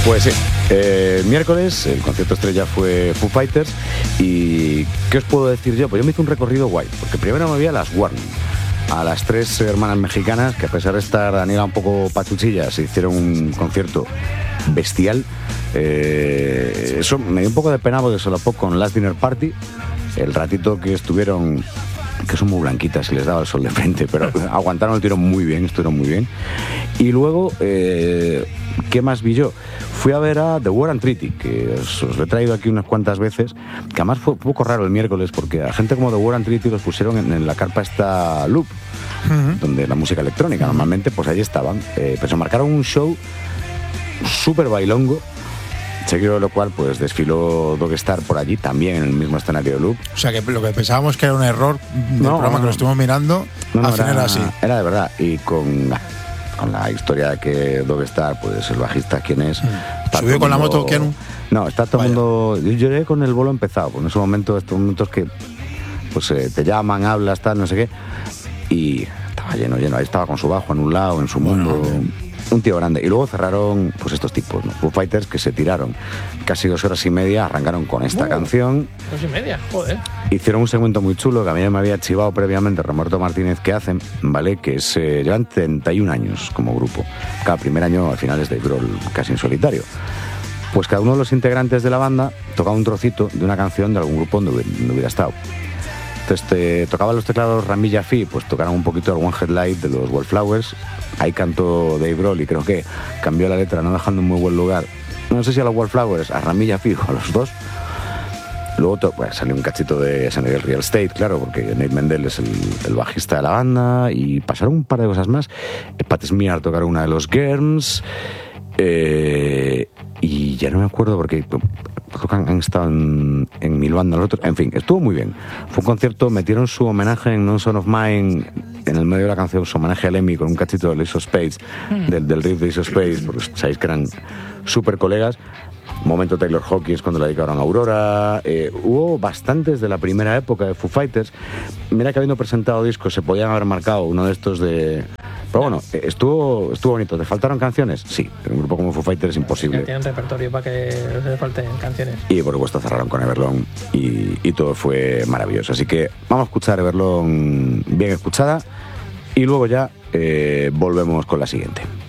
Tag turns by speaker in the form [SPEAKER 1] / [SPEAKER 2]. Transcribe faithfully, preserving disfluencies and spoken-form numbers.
[SPEAKER 1] Pues sí, eh, el miércoles el concierto estrella fue Foo Fighters. ¿Y qué os puedo decir yo? Pues yo me hice un recorrido guay, porque primero me vi a las Warning, a las tres hermanas mexicanas que, a pesar de estar Daniela un poco pachuchillas, hicieron un concierto bestial. Eh, eso me dio un poco de pena porque se lo pongo con Last Dinner Party, el ratito que estuvieron, que son muy blanquitas y les daba el sol de frente, pero aguantaron el tiro muy bien, estuvieron muy bien. Y luego, eh, ¿qué más vi yo? Fui a ver a The War and Treaty, que os, os lo he traído aquí unas cuantas veces, que además fue un poco raro el miércoles, porque a gente como The War and Treaty los pusieron en, en la carpa esta Loop, uh-huh. donde la música electrónica, uh-huh. normalmente, pues allí estaban. Eh, pero se marcaron un show súper bailongo, seguido de lo cual pues desfiló Dogstar por allí, también en el mismo escenario de Loop.
[SPEAKER 2] O sea, que lo que pensábamos que era un error del
[SPEAKER 1] no,
[SPEAKER 2] programa
[SPEAKER 1] no,
[SPEAKER 2] que lo estuvimos mirando,
[SPEAKER 1] no, no,
[SPEAKER 2] al final
[SPEAKER 1] era,
[SPEAKER 2] era así.
[SPEAKER 1] Era de verdad, y con, con la historia de que Dogstar, pues el bajista, ¿quién es?
[SPEAKER 2] Mm. ¿Subió con la moto Kenu?
[SPEAKER 1] No, está todo el mundo... Yo llegué con el vuelo empezado, pues en ese momento, estos momentos que pues eh, te llaman, hablas, tal, no sé qué, y estaba lleno, lleno, ahí estaba con su bajo en un lado, en su mundo... Bueno, un tío grande. Y luego cerraron pues estos tipos, ¿no? Foo Fighters, que se tiraron casi dos horas y media, arrancaron con esta uh, canción.
[SPEAKER 3] Dos y media, joder.
[SPEAKER 1] Hicieron un segmento muy chulo que a mí me había chivado previamente Roberto Martínez, que hacen, ¿vale? Que es, eh, llevan treinta y un años como grupo. Cada primer año al final es Dave Grohl casi en solitario. Pues cada uno de los integrantes de la banda tocaba un trocito de una canción de algún grupo donde hubiera, donde hubiera estado. Entonces te tocaban los teclados Rami Jaffee, pues tocaron un poquito el One Headlight de los Wallflowers. Ahí cantó Dave Grohl y creo que cambió la letra, no dejando en muy buen lugar, no sé si a los Wallflowers, a Rami Jaffee o a los dos. Luego to- bueno, salió un cachito de Scenario Real Estate, claro, porque Nate Mendel es el, el bajista de la banda, y pasaron un par de cosas más. Pat Smear tocaron una de los Germs, eh, y ya no me acuerdo porque han, han estado en, en mil bandas los otros. En fin, estuvo muy bien. Fue un concierto, metieron su homenaje en No Son of Mine, en el medio de la canción, su homenaje a Lemmy con un cachito de Ace of Spades, mm. del, del riff de Ace of Spades, porque sabéis que eran súper colegas. Momento Taylor Hawkins cuando la dedicaron a Aurora. Eh, hubo bastantes de la primera época de Foo Fighters. Mira que habiendo presentado discos se podían haber marcado uno de estos de... Pero bueno, estuvo estuvo bonito. ¿Te faltaron canciones? Sí, en un grupo como Foo Fighters es imposible.
[SPEAKER 3] Tienen repertorio para que les falten canciones.
[SPEAKER 1] Y por supuesto cerraron con Everlong y, y todo fue maravilloso. Así que vamos a escuchar Everlong bien escuchada y luego ya eh, volvemos con la siguiente.